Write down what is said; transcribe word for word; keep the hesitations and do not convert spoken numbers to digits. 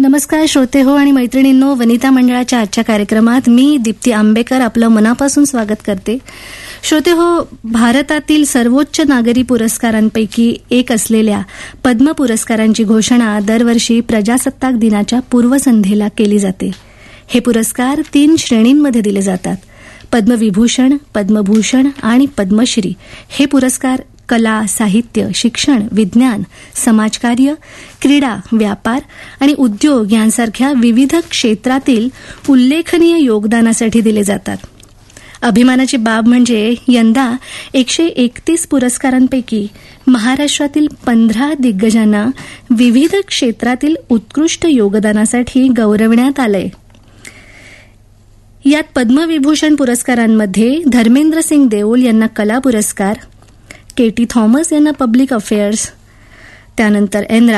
नमस्कार श्रोते हो आणि मैत्रिणींनो, वनिता मंडळाच्या आजच्या कार्यक्रमात मी दीप्ती आंबेकर आपलं मनापासून स्वागत करते. श्रोते हो, भारतातील सर्वोच्च नागरी पुरस्कारांपैकी एक असलेल्या पद्म पुरस्कारांची घोषणा दरवर्षी प्रजासत्ताक दिनाच्या पूर्वसंध्येला केली जाते. हे पुरस्कार तीन श्रेणींमध्ये दिले जातात. पद्मविभूषण, पद्मभूषण आणि पद्मश्री हे पुरस्कार कला, साहित्य, शिक्षण, विज्ञान, समाजकार्य, क्रीडा, व्यापार आणि उद्योग यांसारख्या विविध क्षेत्रातील उल्लेखनीय योगदानासाठी दिले जातात. अभिमानाची बाब म्हणजे यंदा एकशे एकतीस पुरस्कारांपैकी महाराष्ट्रातील पंधरा दिग्गजांना विविध क्षेत्रातील उत्कृष्ट योगदानासाठी गौरवण्यात आलंय. यात पद्मविभूषण पुरस्कारांमध्ये धर्मेंद्र सिंग देओल यांना कला पुरस्कार, के टी थॉमस यांना पब्लिक अफेअर्स, त्यानंतर एन